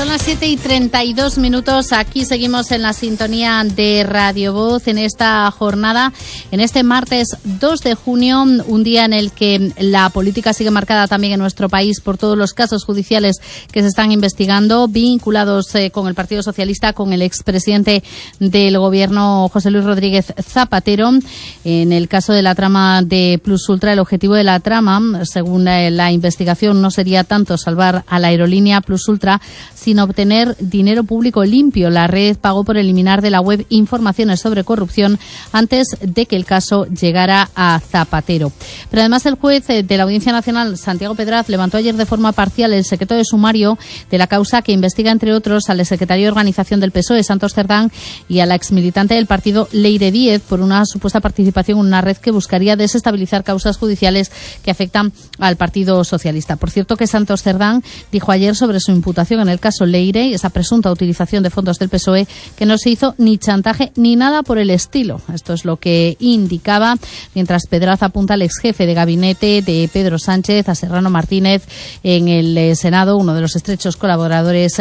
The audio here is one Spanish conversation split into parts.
Son las 7:32. Aquí seguimos en la sintonía de Radio Voz en esta jornada, en este martes 2 de junio, un día en el que la política sigue marcada también en nuestro país por todos los casos judiciales que se están investigando, vinculados con el Partido Socialista, con el expresidente del Gobierno, José Luis Rodríguez Zapatero. En el caso de la trama de Plus Ultra, el objetivo de la trama, según la investigación, no sería tanto salvar a la aerolínea Plus Ultra, sin obtener dinero público limpio. La red pagó por eliminar de la web informaciones sobre corrupción antes de que el caso llegara a Zapatero. Pero además el juez de la Audiencia Nacional, Santiago Pedraz, levantó ayer de forma parcial el secreto de sumario de la causa que investiga, entre otros, al exsecretario de Organización del PSOE, Santos Cerdán, y a la exmilitante del partido, Leire Díez, por una supuesta participación en una red que buscaría desestabilizar causas judiciales que afectan al Partido Socialista. Por cierto, que Santos Cerdán dijo ayer sobre su imputación en el caso Leire y esa presunta utilización de fondos del PSOE que no se hizo ni chantaje ni nada por el estilo. Esto es lo que indicaba, mientras Pedraz apunta al exjefe de gabinete de Pedro Sánchez, a Serrano Martínez, en el Senado, uno de los estrechos colaboradores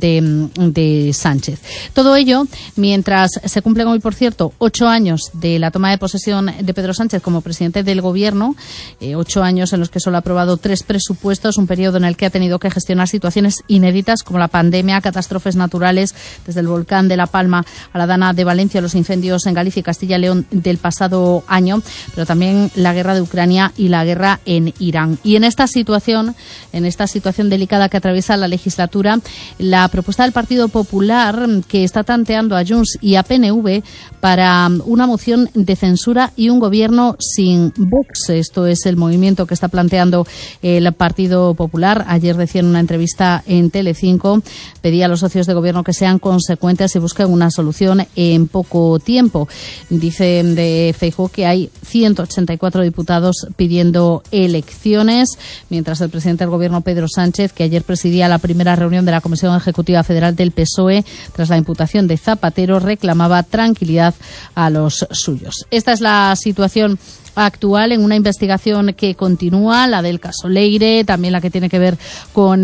de Sánchez. Todo ello mientras se cumplen hoy, por cierto, 8 años de la toma de posesión de Pedro Sánchez como presidente del Gobierno, 8 años en los que solo ha aprobado 3 presupuestos, un periodo en el que ha tenido que gestionar situaciones inéditas como la pandemia, catástrofes naturales, desde el volcán de La Palma a la Dana de Valencia, los incendios en Galicia y Castilla y León del pasado año, pero también la guerra de Ucrania y la guerra en Irán. Y en esta situación delicada que atraviesa la legislatura, la propuesta del Partido Popular, que está tanteando a Junts y a PNV para una moción de censura y un gobierno sin Vox. Esto es el movimiento que está planteando el Partido Popular. Ayer decía en una entrevista en Telecinco, pedía a los socios de gobierno que sean consecuentes y busquen una solución en poco tiempo. Dice de Feijóo que hay 184 diputados pidiendo elecciones, mientras el presidente del gobierno, Pedro Sánchez, que ayer presidía la primera reunión de la Comisión Ejecutiva Federal del PSOE tras la imputación de Zapatero, reclamaba tranquilidad a los suyos. Esta es la situación actual en una investigación que continúa, la del caso Leire, también la que tiene que ver con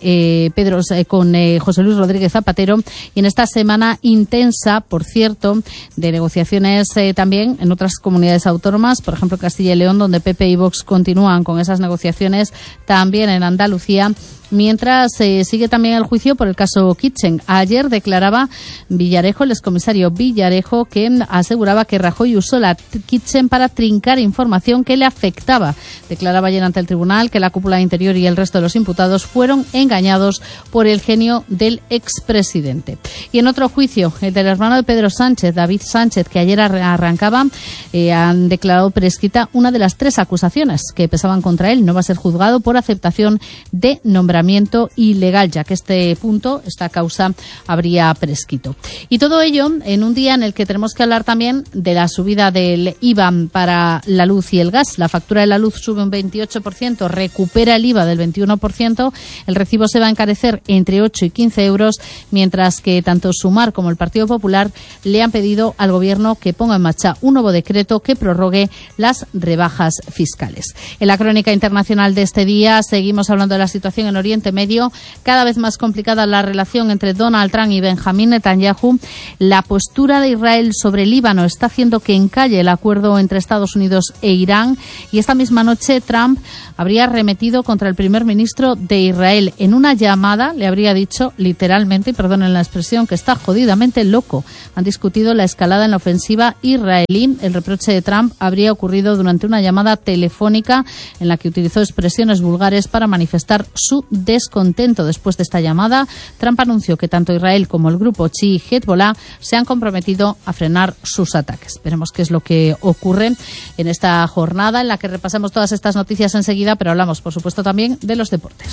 José Luis Rodríguez Zapatero, y en esta semana intensa, por cierto, de negociaciones también en otras comunidades autónomas, por ejemplo Castilla y León, donde PP y Vox continúan con esas negociaciones, también en Andalucía, mientras sigue también el juicio por el caso Kitchen. Ayer declaraba Villarejo, el excomisario Villarejo, que aseguraba que Rajoy usó la Kitchen para trincar información que le afectaba. Declaraba ayer ante el tribunal que la cúpula de Interior y el resto de los imputados fueron engañados por el genio del expresidente. Y en otro juicio, el del hermano de Pedro Sánchez, David Sánchez, que ayer arrancaba, han declarado prescrita una de las 3 acusaciones que pesaban contra él. No va a ser juzgado por aceptación de nombramiento ilegal, ya que esta causa habría prescrito. Y todo ello en un día en el que tenemos que hablar también de la subida del IVA para la luz y el gas. La factura de la luz sube un 28%, recupera el IVA del 21%, el recibo se va a encarecer entre 8 y 15 euros, mientras que tanto Sumar como el Partido Popular le han pedido al Gobierno que ponga en marcha un nuevo decreto que prorrogue las rebajas fiscales. En la crónica internacional de este día seguimos hablando de la situación en Oriente Medio, cada vez más complicada la relación entre Donald Trump y Benjamín Netanyahu. La postura de Israel sobre el Líbano está haciendo que encalle el acuerdo entre Estados Unidos e Irán, y esta misma noche Trump habría arremetido contra el primer ministro de Israel. En una llamada le habría dicho literalmente, y perdonen la expresión, que está jodidamente loco. Han discutido la escalada en la ofensiva israelí. El reproche de Trump habría ocurrido durante una llamada telefónica en la que utilizó expresiones vulgares para manifestar su descontento. Después de esta llamada, Trump anunció que tanto Israel como el grupo chií Hezbollah se han comprometido a frenar sus ataques. Veremos qué es lo que ocurre en esta jornada en la que repasamos todas estas noticias enseguida, pero hablamos, por supuesto, también de los deportes.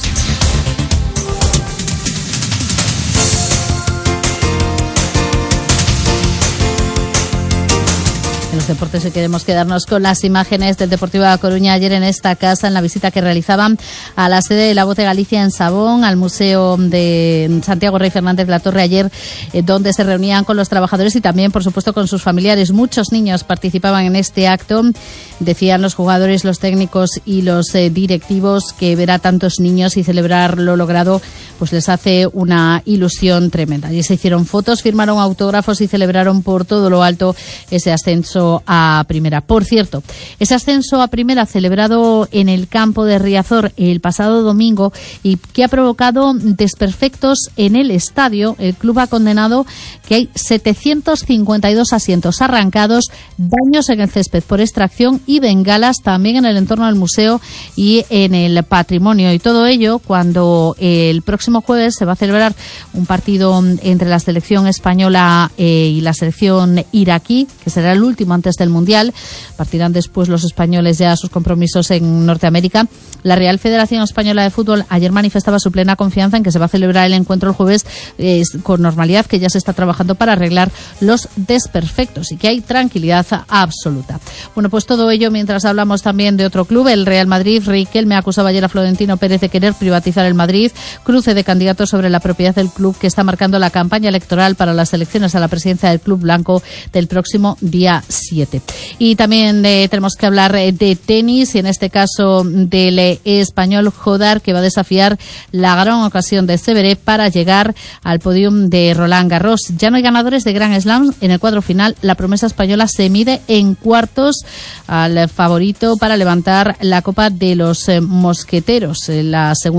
En los deportes hoy queremos quedarnos con las imágenes del Deportivo de A Coruña ayer en esta casa, en la visita que realizaban a la sede de la Voz de Galicia en Sabón, al Museo de Santiago Rey Fernández La Torre ayer, donde se reunían con los trabajadores y también, por supuesto, con sus familiares. Muchos niños participaban en este acto. Decían los jugadores, los técnicos y los directivos que ver a tantos niños y celebrar lo logrado pues les hace una ilusión tremenda. Allí se hicieron fotos, firmaron autógrafos y celebraron por todo lo alto ese ascenso a primera. Por cierto, ese ascenso a primera celebrado en el campo de Riazor el pasado domingo y que ha provocado desperfectos en el estadio, el club ha condenado que hay 752 asientos arrancados, daños en el césped por extracción y bengalas también en el entorno del museo y en el patrimonio. Y todo ello cuando el próximo jueves se va a celebrar un partido entre la selección española y la selección iraquí, que será el último antes del Mundial. Partirán después los españoles ya a sus compromisos en Norteamérica. La Real Federación Española de Fútbol ayer manifestaba su plena confianza en que se va a celebrar el encuentro el jueves con normalidad, que ya se está trabajando para arreglar los desperfectos y que hay tranquilidad absoluta. Bueno, pues todo ello mientras hablamos también de otro club, el Real Madrid. Riquelme acusaba ayer a Florentino Pérez de querer privatizar el Madrid. Cruce de candidatos sobre la propiedad del club que está marcando la campaña electoral para las elecciones a la presidencia del Club Blanco del próximo día 7. Y también tenemos que hablar de tenis y en este caso del español Jodar, que va a desafiar la gran ocasión de Zverev para llegar al podium de Roland Garros. Ya no hay ganadores de Grand Slam en el cuadro final. La promesa española se mide en cuartos al favorito para levantar la Copa de los Mosqueteros. El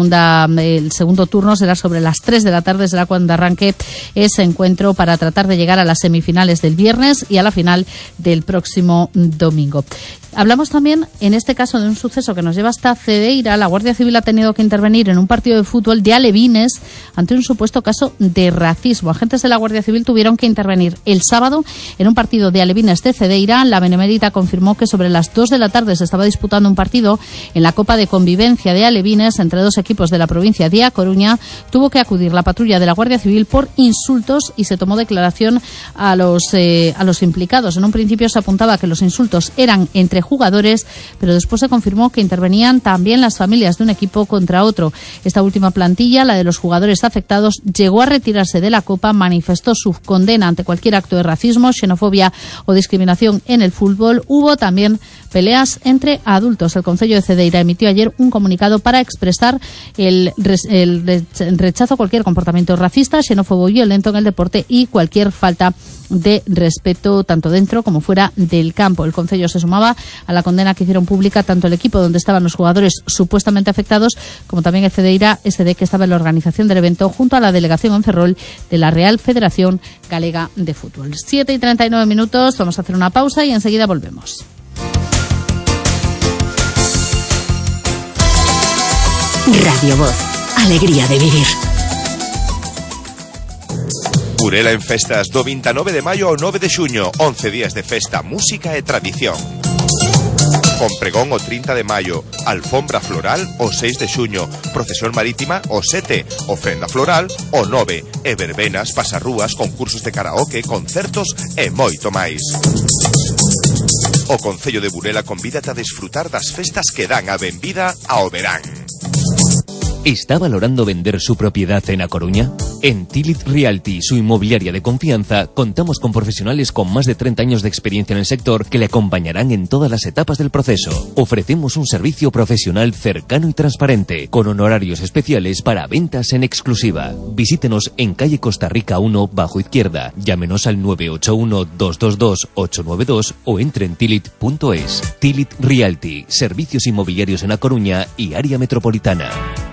segundo turno será sobre las 3 de la tarde, será cuando arranque ese encuentro para tratar de llegar a las semifinales del viernes y a la final del próximo domingo. Hablamos también, en este caso, de un suceso que nos lleva hasta Cedeira. La Guardia Civil ha tenido que intervenir en un partido de fútbol de alevines ante un supuesto caso de racismo. Agentes de la Guardia Civil tuvieron que intervenir el sábado en un partido de alevines de Cedeira. La Benemérita confirmó que sobre las 2 de la tarde se estaba disputando un partido en la Copa de Convivencia de alevines entre dos equipos de la provincia de A Coruña. Tuvo que acudir la patrulla de la Guardia Civil por insultos y se tomó declaración a los implicados. En un principio se apuntaba que los insultos eran entre jugadores, pero después se confirmó que intervenían también las familias de un equipo contra otro. Esta última plantilla, la de los jugadores afectados, llegó a retirarse de la Copa, manifestó su condena ante cualquier acto de racismo, xenofobia o discriminación en el fútbol. Hubo también peleas entre adultos. El Concello de Cedeira emitió ayer un comunicado para expresar el rechazo a cualquier comportamiento racista, xenófobo y violento en el deporte y cualquier falta de respeto tanto dentro como fuera del campo. El Concello se sumaba a la condena que hicieron pública tanto el equipo donde estaban los jugadores supuestamente afectados como también el Cedeira SD, que estaba en la organización del evento junto a la delegación en Ferrol de la Real Federación Galega de Fútbol. 7:39, vamos a hacer una pausa y enseguida volvemos. Radio Voz, alegría de vivir. Burela en festas do 29 de maio ao 9 de xuño, 11 días de festa, música e tradición. Con pregón o 30 de maio, alfombra floral o 6 de xuño, procesión marítima o 7, ofrenda floral o 9, e verbenas, pasarrúas, concursos de karaoke, concertos e moito máis. O Concello de Burela convídate a desfrutar das festas que dan a benvida ao verán. ¿Está valorando vender su propiedad en A Coruña? En Tilit Realty, su inmobiliaria de confianza, contamos con profesionales con más de 30 años de experiencia en el sector que le acompañarán en todas las etapas del proceso. Ofrecemos un servicio profesional cercano y transparente, con honorarios especiales para ventas en exclusiva. Visítenos en calle Costa Rica 1, bajo izquierda. Llámenos al 981-222-892 o entre en tilit.es. Tilit Realty, servicios inmobiliarios en A Coruña y área metropolitana.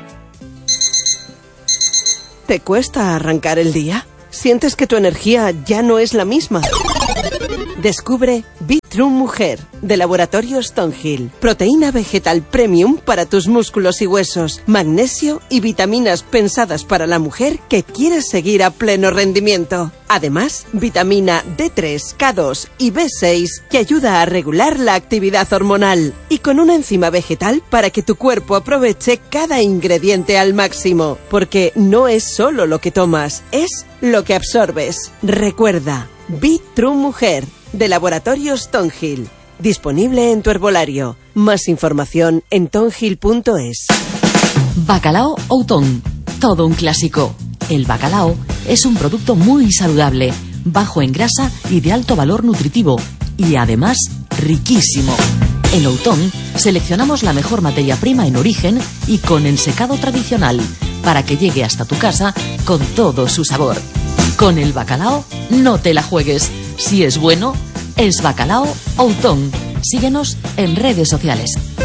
¿Te cuesta arrancar el día? ¿Sientes que tu energía ya no es la misma? Descubre Bitrun Mujer, de Laboratorio Stonehill. Proteína vegetal premium para tus músculos y huesos, magnesio y vitaminas pensadas para la mujer que quiere seguir a pleno rendimiento. Además, vitamina D3, K2 y B6 que ayuda a regular la actividad hormonal. Y con una enzima vegetal para que tu cuerpo aproveche cada ingrediente al máximo. Porque no es solo lo que tomas, es lo que absorbes. Recuerda, Bitrun Mujer, de Laboratorio Stonehill. Disponible en tu herbolario. Más información en tonhill.es. Bacalao Outón, todo un clásico. El bacalao es un producto muy saludable, bajo en grasa y de alto valor nutritivo, y además riquísimo. En Outón seleccionamos la mejor materia prima en origen y con ensecado tradicional. para que llegue hasta tu casa con todo su sabor. Con el bacalao no te la juegues. Si es bueno, es Bacalao Outón. Síguenos en redes sociales.